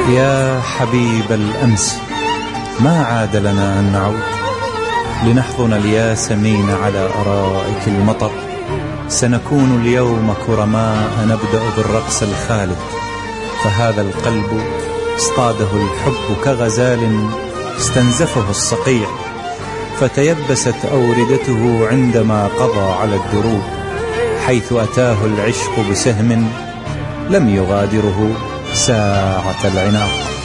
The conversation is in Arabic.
يا حبيب الأمس، ما عاد لنا أن نعود لنحضن الياسمين على أرائك المطر. سنكون اليوم كرماء، نبدأ بالرقص الخالد، فهذا القلب اصطاده الحب كغزال استنزفه الصقيع، فتيبست أوردته عندما قضى على الدروب، حيث أتاه العشق بسهم لم يغادره ساعة العناق.